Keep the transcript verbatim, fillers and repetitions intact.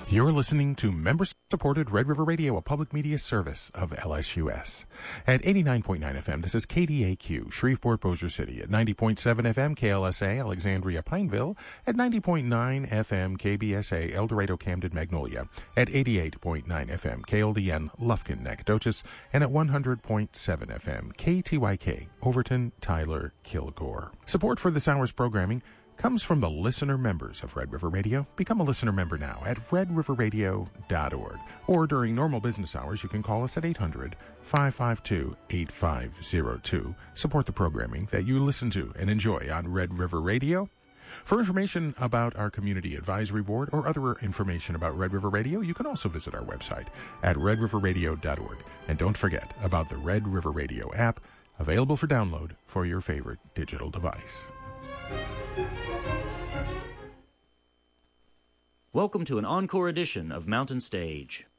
You're listening to member-supported Red River Radio, a public media service of L S U S. At eighty-nine point nine F M, this is K D A Q, Shreveport, Bossier City. At ninety point seven F M, K L S A, Alexandria, Pineville. At ninety point nine F M, K B S A, El Dorado, Camden, Magnolia. At eighty-eight point nine F M, K L D N, Lufkin, Nacogdoches. And at one hundred point seven F M, K T Y K, Overton, Tyler, Kilgore. Support for this hour's programming comes from the listener members of Red River Radio. Become a listener member now at red river radio dot org. Or during normal business hours, you can call us at eight hundred, five five two, eight five zero two. Support the programming that you listen to and enjoy on Red River Radio. For information about our Community Advisory Board or other information about Red River Radio, you can also visit our website at red river radio dot org. And don't forget about the Red River Radio app, available for download for your favorite digital device. Welcome to an encore edition of Mountain Stage.